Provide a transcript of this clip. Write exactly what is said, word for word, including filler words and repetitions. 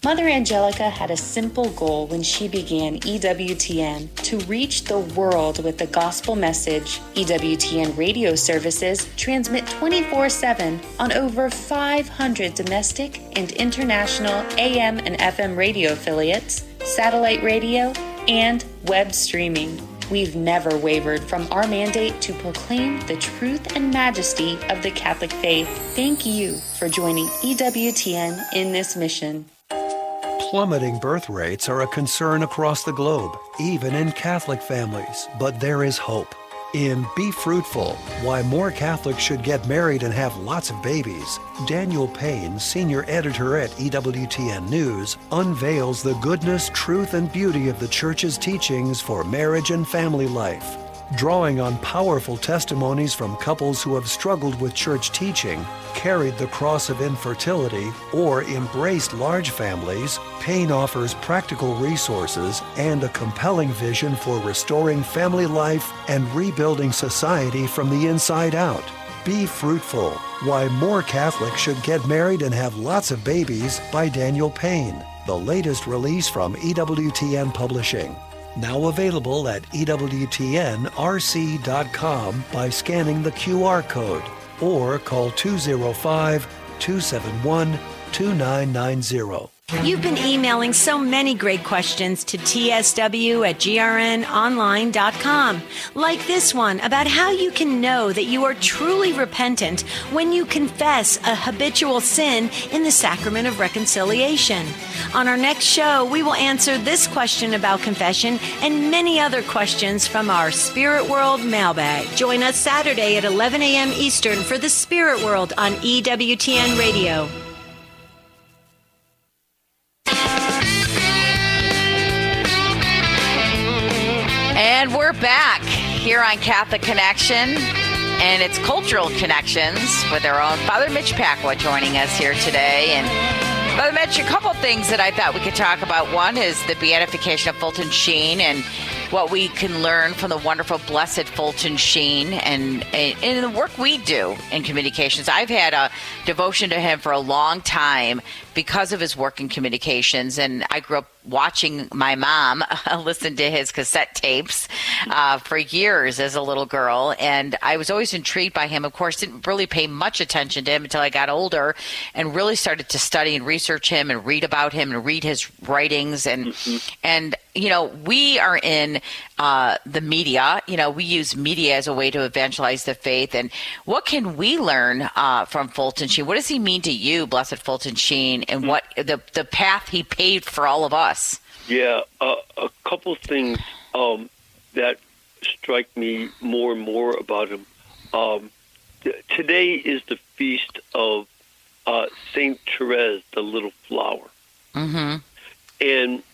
Mother Angelica had a simple goal when she began E W T N: to reach the world with the gospel message. E W T N radio services transmit twenty-four seven on over five hundred domestic and international A M and F M radio affiliates, satellite radio, and web streaming. We've never wavered from our mandate to proclaim the truth and majesty of the Catholic faith. Thank you for joining E W T N in this mission. Plummeting birth rates are a concern across the globe, even in Catholic families, but there is hope. In Be Fruitful, Why More Catholics Should Get Married and Have Lots of Babies, Daniel Payne, senior editor at E W T N News, unveils the goodness, truth, and beauty of the Church's teachings for marriage and family life. Drawing on powerful testimonies from couples who have struggled with church teaching, carried the cross of infertility, or embraced large families, Payne offers practical resources and a compelling vision for restoring family life and rebuilding society from the inside out. Be Fruitful: Why More Catholics Should Get Married and Have Lots of Babies by Daniel Payne, the latest release from E W T N Publishing. Now available at E W T N R C dot com by scanning the Q R code or call two oh five, two seven one, two nine nine zero. You've been emailing so many great questions to T S W at G R N online dot com, like this one about how you can know that you are truly repentant when you confess a habitual sin in the sacrament of reconciliation. On our next show, we will answer this question about confession and many other questions from our Spirit World mailbag. Join us Saturday at eleven a.m. Eastern for the Spirit World on E W T N Radio. And we're back here on Catholic Connection, and it's Cultural Connections with our own Father Mitch Pacwa joining us here today. And Father Mitch, a couple things that I thought we could talk about. One is the beatification of Fulton Sheen and what we can learn from the wonderful Blessed Fulton Sheen and, and, and the work we do in communications. I've had a devotion to him for a long time because of his work in communications, and I grew up watching my mom listen to his cassette tapes uh, for years as a little girl, and I was always intrigued by him. Of course, didn't really pay much attention to him until I got older and really started to study and research him and read about him and read his writings. And, mm-hmm. and you know, we are in uh, the media. You know, we use media as a way to evangelize the faith. And what can we learn uh, from Fulton Sheen? What does he mean to you, Blessed Fulton Sheen, and what the the path he paved for all of us? Yeah, uh, a couple things um, that strike me more and more about him. Um, th- today is the feast of uh, Saint Therese, the Little Flower. Mm-hmm. And